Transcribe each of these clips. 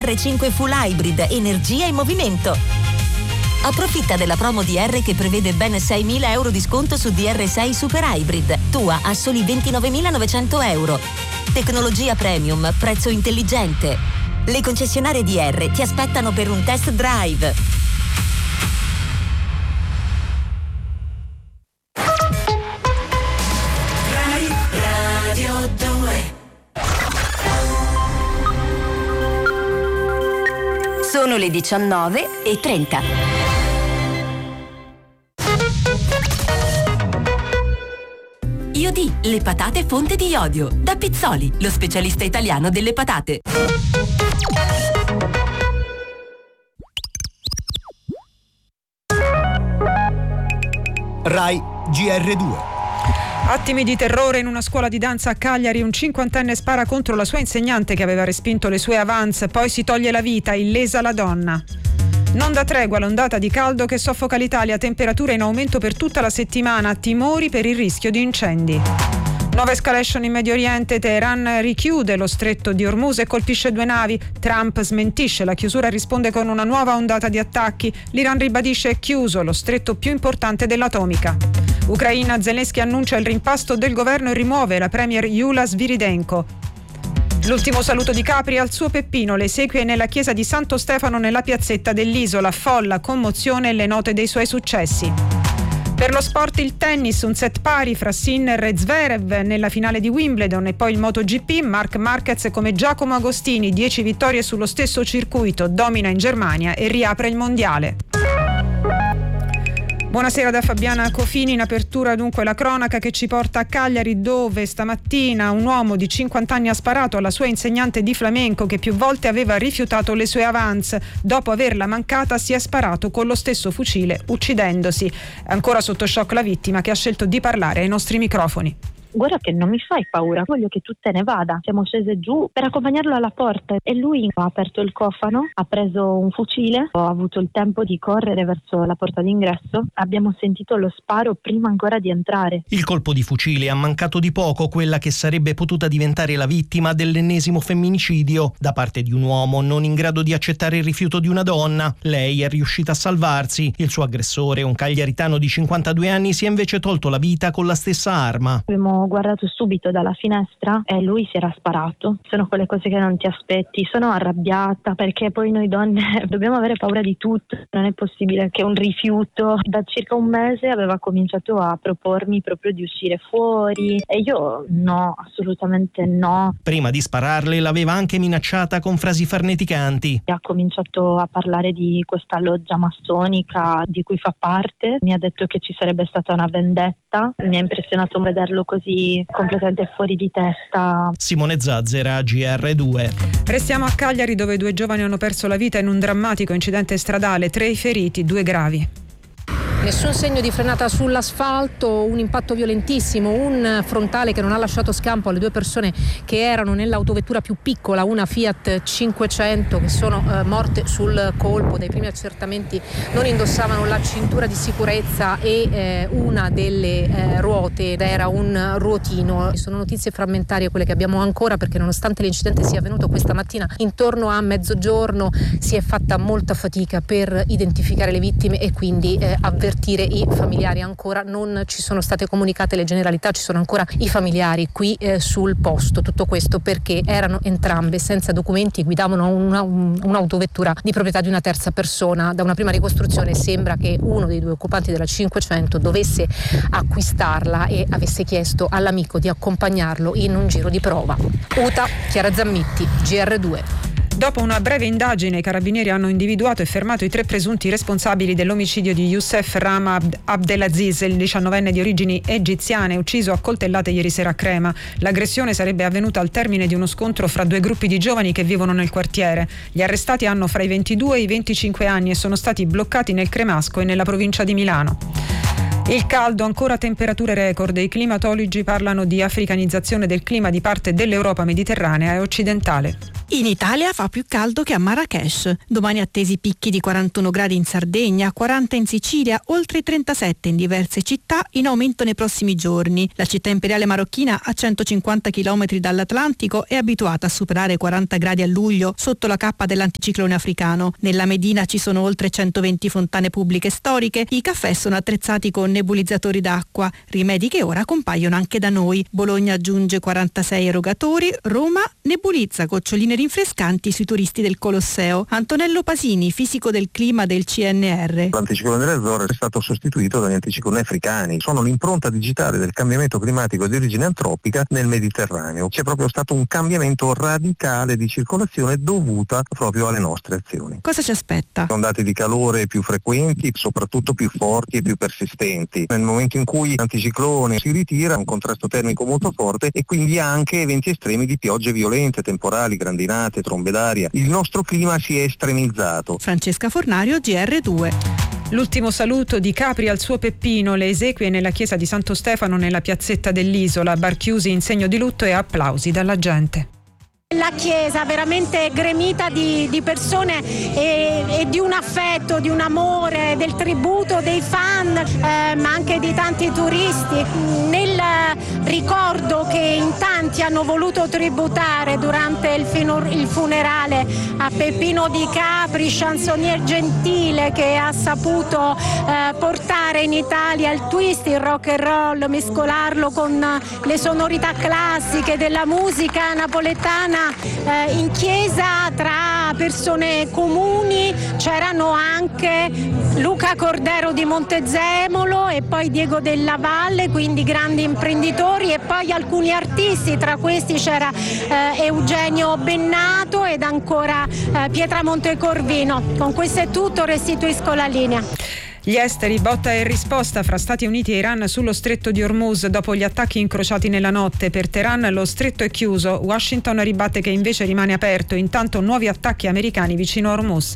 DR5 Full Hybrid, energia e movimento. Approfitta della promo DR che prevede ben 6.000 euro di sconto su DR6 Super Hybrid, tua a soli 29.900 euro. Tecnologia premium, prezzo intelligente. Le concessionarie DR ti aspettano per un test drive. Radio 2. Sono le 19:30. Iodì, le patate fonte di iodio. Da Pizzoli, lo specialista italiano delle patate. Rai GR2. Attimi di terrore in una scuola di danza a Cagliari. Un 50enne spara contro la sua insegnante che aveva respinto le sue avance, poi si toglie la vita, illesa la donna. Non dà tregua l'ondata di caldo che soffoca l'Italia, temperature in aumento per tutta la settimana, timori per il rischio di incendi. Nuova escalation in Medio Oriente, Teheran richiude lo stretto di Hormuz e colpisce 2 navi. Trump smentisce la chiusura e risponde con una nuova ondata di attacchi. L'Iran ribadisce è chiuso lo stretto più importante dell'atomica. Ucraina, Zelensky annuncia il rimpasto del governo e rimuove la premier Yulia Sviridenko. L'ultimo saluto di Capri al suo Peppino, le esequie nella chiesa di Santo Stefano nella piazzetta dell'isola, folla, commozione e le note dei suoi successi. Per lo sport il tennis, un set pari fra Sinner e Zverev nella finale di Wimbledon e poi il MotoGP, Marc Marquez come Giacomo Agostini, 10 vittorie sullo stesso circuito, domina in Germania e riapre il mondiale. Buonasera da Fabiana Cofini. In apertura dunque la cronaca che ci porta a Cagliari, dove stamattina un uomo di 50 anni ha sparato alla sua insegnante di flamenco che più volte aveva rifiutato le sue avance. Dopo averla mancata si è sparato con lo stesso fucile uccidendosi. È ancora sotto shock la vittima che ha scelto di parlare ai nostri microfoni. Guarda che non mi fai paura, voglio che tu te ne vada. Siamo scese giù per accompagnarlo alla porta e lui ha aperto il cofano, ha preso un fucile, ho avuto il tempo di correre verso la porta d'ingresso, abbiamo sentito lo sparo prima ancora di entrare. Il colpo di fucile ha mancato di poco quella che sarebbe potuta diventare la vittima dell'ennesimo femminicidio da parte di un uomo non in grado di accettare il rifiuto di una donna. Lei è riuscita a salvarsi, il suo aggressore, un cagliaritano di 52 anni, si è invece tolto la vita con la stessa arma. Abbiamo guardato subito dalla finestra e lui si era sparato. Sono quelle cose che non ti aspetti. Sono arrabbiata perché poi noi donne dobbiamo avere paura di tutto. Non è possibile che un rifiuto. Da circa un mese aveva cominciato a propormi proprio di uscire fuori e io no, assolutamente no. Prima di spararle l'aveva anche minacciata con frasi farneticanti. Ha cominciato a parlare di questa loggia massonica di cui fa parte. Mi ha detto che ci sarebbe stata una vendetta. Mi ha impressionato vederlo così completamente fuori di testa. Simone Zazzera, GR2. Restiamo a Cagliari, dove 2 giovani hanno perso la vita in un drammatico incidente stradale, 3 i feriti, 2 gravi. Nessun segno di frenata sull'asfalto, un impatto violentissimo, un frontale che non ha lasciato scampo alle 2 persone che erano nell'autovettura più piccola, una Fiat 500, che sono morte sul colpo. Dai primi accertamenti non indossavano la cintura di sicurezza e una delle ruote era un ruotino. Sono notizie frammentarie quelle che abbiamo ancora, perché nonostante l'incidente sia avvenuto questa mattina intorno a mezzogiorno si è fatta molta fatica per identificare le vittime e quindi avvertire i familiari. Ancora non ci sono state comunicate le generalità, ci sono ancora i familiari qui sul posto. Tutto questo perché erano entrambe senza documenti, guidavano un'autovettura di proprietà di una terza persona. Da una prima ricostruzione sembra che uno dei 2 occupanti della 500 dovesse acquistarla e avesse chiesto all'amico di accompagnarlo in un giro di prova. Uta, Chiara Zammitti, GR2. Dopo una breve indagine, i carabinieri hanno individuato e fermato i 3 presunti responsabili dell'omicidio di Youssef Rama Abdelaziz, il 19enne di origini egiziane, ucciso a coltellate ieri sera a Crema. L'aggressione sarebbe avvenuta al termine di uno scontro fra 2 gruppi di giovani che vivono nel quartiere. Gli arrestati hanno fra i 22 e i 25 anni e sono stati bloccati nel Cremasco e nella provincia di Milano. Il caldo, ancora temperature record. I climatologi parlano di africanizzazione del clima di parte dell'Europa mediterranea e occidentale. In Italia fa più caldo che a Marrakech. Domani attesi picchi di 41 gradi in Sardegna, 40 in Sicilia, oltre i 37 in diverse città, in aumento nei prossimi giorni. La città imperiale marocchina, a 150 km dall'Atlantico, è abituata a superare 40 gradi a luglio sotto la cappa dell'anticiclone africano. Nella Medina ci sono oltre 120 fontane pubbliche storiche, i caffè sono attrezzati con nebulizzatori d'acqua, rimedi che ora compaiono anche da noi. Bologna aggiunge 46 erogatori, Roma nebulizza goccioline rinfrescanti sui turisti del Colosseo. Antonello Pasini, fisico del clima del CNR. L'anticiclone delle Azzorre è stato sostituito dagli anticicloni africani. Sono l'impronta digitale del cambiamento climatico di origine antropica nel Mediterraneo. C'è proprio stato un cambiamento radicale di circolazione dovuta proprio alle nostre azioni. Cosa ci aspetta? Ondate di calore più frequenti, soprattutto più forti e più persistenti. Nel momento in cui l'anticiclone si ritira, un contrasto termico molto forte e quindi anche eventi estremi di piogge violente, temporali, grandinate, trombe d'aria. Il nostro clima si è estremizzato. Francesca Fornario, GR2. L'ultimo saluto di Capri al suo Peppino, le esequie nella chiesa di Santo Stefano nella piazzetta dell'Isola, bar chiusi in segno di lutto e applausi dalla gente. La chiesa veramente gremita di persone e di un affetto, di un amore, del tributo dei fan, ma anche di tanti turisti. Nel ricordo che in tanti hanno voluto tributare durante il funerale a Peppino di Capri, chansonnier gentile che ha saputo portare in Italia il twist, il rock and roll, mescolarlo con le sonorità classiche della musica napoletana. In chiesa tra persone comuni c'erano anche Luca Cordero di Montezemolo e poi Diego Della Valle, quindi grandi imprenditori, e poi alcuni artisti, tra questi c'era Eugenio Bennato ed ancora Pietramonte Corvino. Con questo è tutto, restituisco la linea. Gli esteri, botta e risposta fra Stati Uniti e Iran sullo stretto di Hormuz dopo gli attacchi incrociati nella notte. Per Teheran lo stretto è chiuso, Washington ribatte che invece rimane aperto, intanto nuovi attacchi americani vicino a Hormuz.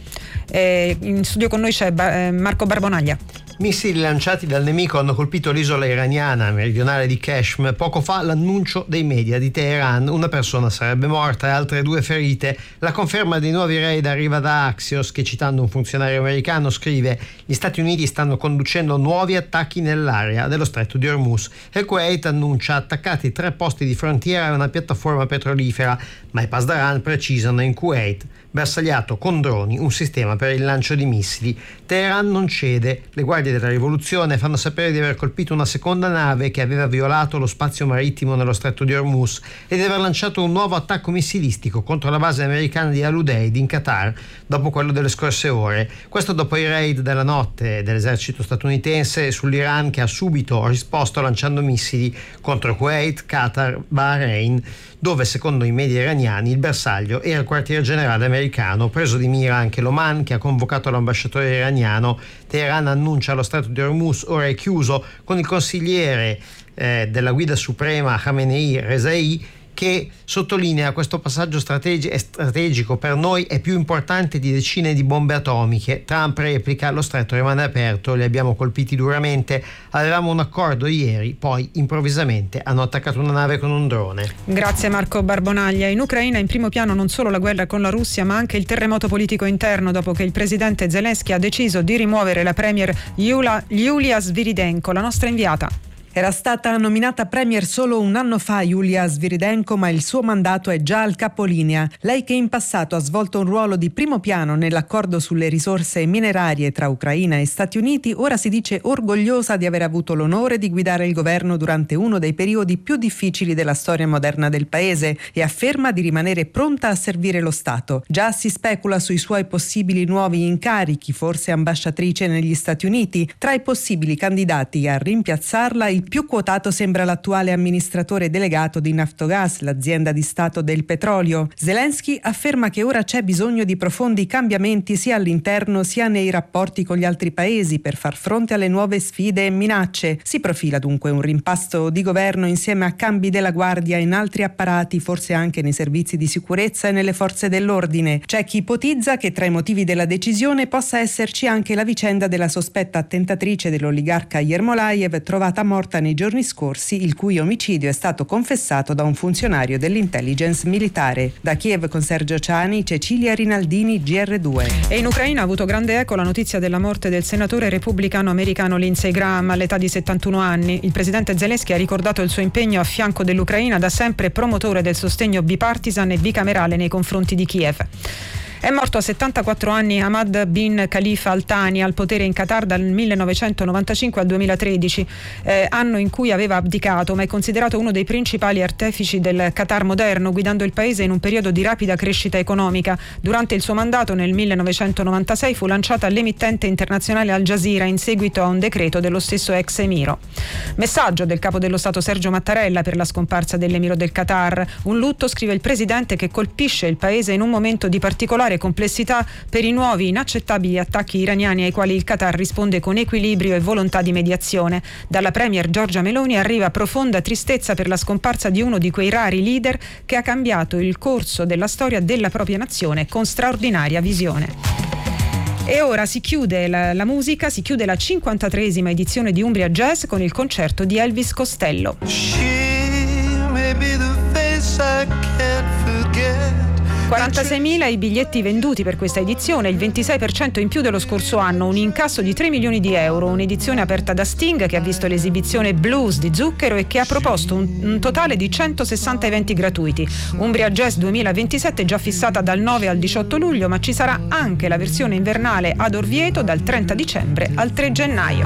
In studio con noi c'è Marco Barbonaglia. Missili lanciati dal nemico hanno colpito l'isola iraniana meridionale di Kashmir. Poco fa l'annuncio dei media di Teheran: una persona sarebbe morta e altre 2 ferite. La conferma dei nuovi raid arriva da Axios, che citando un funzionario americano scrive: gli Stati Uniti stanno conducendo nuovi attacchi nell'area dello stretto di Hormuz. Il Kuwait annuncia attaccati 3 posti di frontiera e una piattaforma petrolifera, ma i Pasdaran precisano in Kuwait bersagliato con droni un sistema per il lancio di missili. Teheran non cede. Le guardie della rivoluzione fanno sapere di aver colpito una seconda nave che aveva violato lo spazio marittimo nello stretto di Hormuz e di aver lanciato un nuovo attacco missilistico contro la base americana di Al Udeid in Qatar dopo quello delle scorse ore. Questo dopo i raid della notte dell'esercito statunitense sull'Iran, che ha subito risposto lanciando missili contro Kuwait, Qatar, Bahrain, dove secondo i media iraniani il bersaglio era il quartier generale americano. Preso di mira anche l'Oman, che ha convocato l'ambasciatore iraniano. Teheran annuncia lo stretto di Hormuz ora è chiuso, con il consigliere della guida suprema Khamenei Rezai, che sottolinea: questo passaggio strategico per noi è più importante di decine di bombe atomiche. Trump replica: lo stretto rimane aperto, li abbiamo colpiti duramente, avevamo un accordo ieri, poi improvvisamente hanno attaccato una nave con un drone. Grazie Marco Barbonaglia. In Ucraina in primo piano non solo la guerra con la Russia, ma anche il terremoto politico interno, dopo che il presidente Zelensky ha deciso di rimuovere la premier Yulia Sviridenko. La nostra inviata. Era stata nominata premier solo un anno fa Yulia Sviridenko, ma il suo mandato è già al capolinea. Lei, che in passato ha svolto un ruolo di primo piano nell'accordo sulle risorse minerarie tra Ucraina e Stati Uniti, ora si dice orgogliosa di aver avuto l'onore di guidare il governo durante uno dei periodi più difficili della storia moderna del paese e afferma di rimanere pronta a servire lo Stato. Già si specula sui suoi possibili nuovi incarichi, forse ambasciatrice negli Stati Uniti. Tra i possibili candidati a rimpiazzarla, il più quotato sembra l'attuale amministratore delegato di Naftogaz, l'azienda di Stato del petrolio. Zelensky afferma che ora c'è bisogno di profondi cambiamenti sia all'interno sia nei rapporti con gli altri paesi per far fronte alle nuove sfide e minacce. Si profila dunque un rimpasto di governo insieme a cambi della guardia in altri apparati, forse anche nei servizi di sicurezza e nelle forze dell'ordine. C'è chi ipotizza che tra i motivi della decisione possa esserci anche la vicenda della sospetta attentatrice dell'oligarca Yermolayev, trovata morta morta nei giorni scorsi, il cui omicidio è stato confessato da un funzionario dell'intelligence militare. Da Kiev con Sergio Ciani, Cecilia Rinaldini, GR2. E in Ucraina ha avuto grande eco la notizia della morte del senatore repubblicano americano Lindsey Graham all'età di 71 anni. Il presidente Zelensky ha ricordato il suo impegno a fianco dell'Ucraina, da sempre promotore del sostegno bipartisan e bicamerale nei confronti di Kiev. È morto a 74 anni Hamad bin Khalifa Al Thani, al potere in Qatar dal 1995 al 2013, anno in cui aveva abdicato, ma è considerato uno dei principali artefici del Qatar moderno, guidando il paese in un periodo di rapida crescita economica. Durante il suo mandato nel 1996 fu lanciata l'emittente internazionale Al Jazeera in seguito a un decreto dello stesso ex emiro. Messaggio del capo dello Stato Sergio Mattarella per la scomparsa dell'emiro del Qatar. Un lutto, scrive il presidente, che colpisce il paese in un momento di particolare complessità per i nuovi inaccettabili attacchi iraniani ai quali il Qatar risponde con equilibrio e volontà di mediazione. Dalla premier Giorgia Meloni arriva profonda tristezza per la scomparsa di uno di quei rari leader che ha cambiato il corso della storia della propria nazione con straordinaria visione. E ora si chiude la musica, si chiude la 53esima edizione di Umbria Jazz con il concerto di Elvis Costello. She may be the face I can't forget. 46.000 i biglietti venduti per questa edizione, il 26% in più dello scorso anno, un incasso di 3 milioni di euro, un'edizione aperta da Sting che ha visto l'esibizione Blues di Zucchero e che ha proposto un totale di 160 eventi gratuiti. Umbria Jazz 2027 è già fissata dal 9 al 18 luglio, ma ci sarà anche la versione invernale ad Orvieto dal 30 dicembre al 3 gennaio.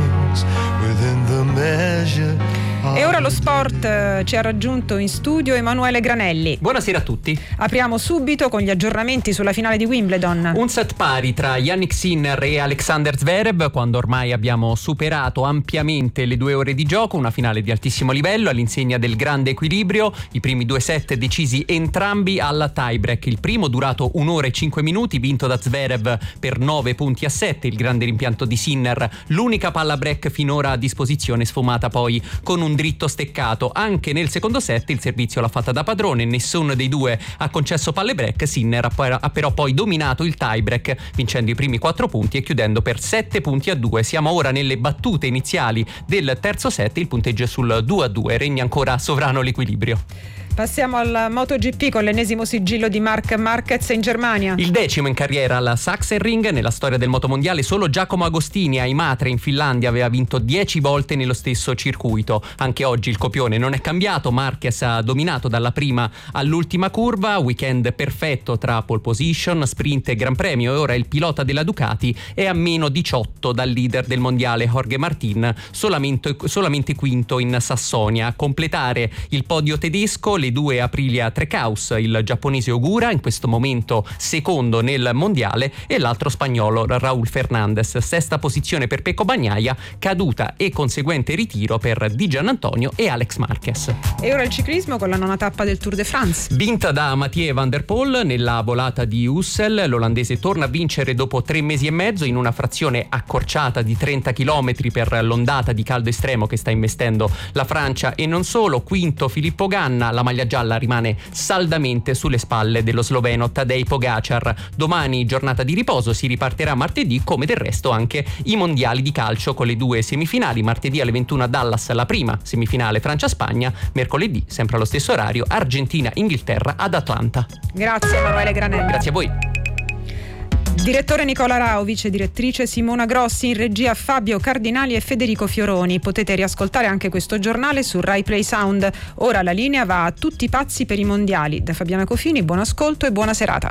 E ora lo sport, ci ha raggiunto in studio Emanuele Granelli. Buonasera a tutti. Apriamo subito con gli aggiornamenti sulla finale di Wimbledon. Un set pari tra Jannik Sinner e Alexander Zverev, quando ormai abbiamo superato ampiamente le 2 ore di gioco, una finale di altissimo livello all'insegna del grande equilibrio, i primi 2 set decisi entrambi al tie-break, il primo durato 1 ora e 5 minuti, vinto da Zverev per 9-7, il grande rimpianto di Sinner, l'unica palla break finora a disposizione, sfumata poi con un dritto steccato. Anche nel secondo set il servizio l'ha fatta da padrone, nessuno dei due ha concesso palle break. Sinner ha però poi dominato il tie-break, vincendo i primi 4 punti e chiudendo per 7-2. Siamo ora nelle battute iniziali del terzo set, il punteggio è sul 2-2, regna ancora sovrano l'equilibrio. Passiamo al MotoGP con l'ennesimo sigillo di Marc Marquez in Germania. Il 10° in carriera al Sachsenring. Nella storia del motomondiale solo Giacomo Agostini a Imatra in Finlandia aveva vinto 10 volte nello stesso circuito. Anche oggi il copione non è cambiato, Marquez ha dominato dalla prima all'ultima curva, weekend perfetto tra pole position, sprint e Gran Premio, e ora il pilota della Ducati è a meno 18 dal leader del mondiale Jorge Martin, solamente quinto in Sassonia. A completare il podio tedesco le 2 Aprilia Trecaus, il giapponese Ogura in questo momento secondo nel mondiale e l'altro spagnolo Raúl Fernández. Sesta posizione per Pecco Bagnaia, caduta e conseguente ritiro per Di Giannantonio e Alex Marquez. E ora il ciclismo con la 9ª tappa del Tour de France. Vinta da Mathieu van der Poel nella volata di Ussel, l'olandese torna a vincere dopo 3 mesi e mezzo in una frazione accorciata di 30 km per l'ondata di caldo estremo che sta investendo la Francia e non solo. Quinto Filippo Ganna, la maglia gialla rimane saldamente sulle spalle dello sloveno Tadej Pogacar. Domani giornata di riposo, si ripartirà martedì, come del resto anche i mondiali di calcio con le 2 semifinali. Martedì alle 21 a Dallas la prima semifinale Francia-Spagna, mercoledì sempre allo stesso orario Argentina-Inghilterra ad Atlanta. Grazie Emanuele Granelli. Grazie a voi. Direttore Nicola Rao, vice direttrice Simona Grossi, in regia Fabio Cardinali e Federico Fioroni. Potete riascoltare anche questo giornale su Rai Play Sound. Ora la linea va a tutti pazzi per i mondiali. Da Fabiana Cofini, buon ascolto e buona serata.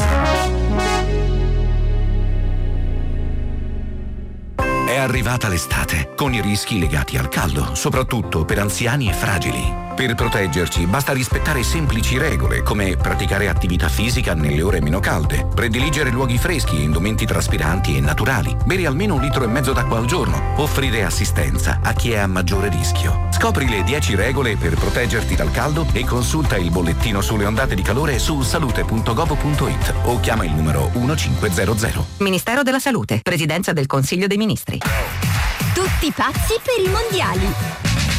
È arrivata l'estate, con i rischi legati al caldo, soprattutto per anziani e fragili. Per proteggerci basta rispettare semplici regole, come praticare attività fisica nelle ore meno calde, prediligere luoghi freschi e indumenti traspiranti e naturali, bere almeno 1,5 litri d'acqua al giorno, offrire assistenza a chi è a maggiore rischio. Scopri le 10 regole per proteggerti dal caldo e consulta il bollettino sulle ondate di calore su salute.gov.it o chiama il numero 1500. Ministero della Salute, Presidenza del Consiglio dei Ministri. Tutti pazzi per i mondiali.